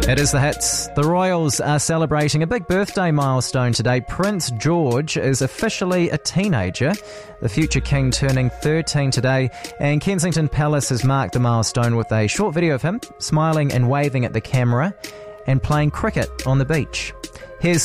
It is the hits. The Royals are celebrating a big birthday milestone today. Prince George is officially a teenager, the future king turning 13 today, and Kensington Palace has marked the milestone with a short video of him smiling and waving at the camera and playing cricket on the beach.